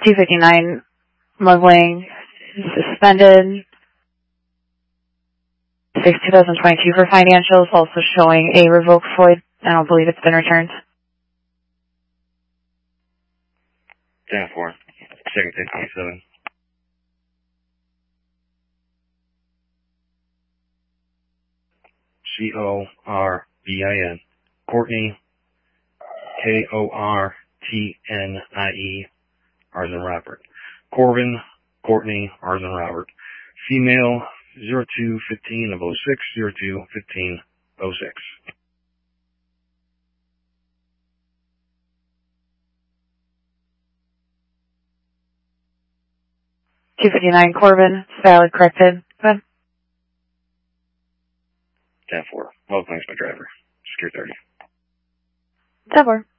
259 muzzling suspended. 6/2022 for financials, also showing a revoked Floyd. I don't believe it's been returned. 10-4, second 1027. Corbin, Courtney, Kortnie, R than Robert. Corbin, Courtney, R than Robert. Female, 0215 of 06, 0215 06. 259 Corbin, valid corrected. Good. 10-4. Well, thanks, my driver. Secure 30. 10-4.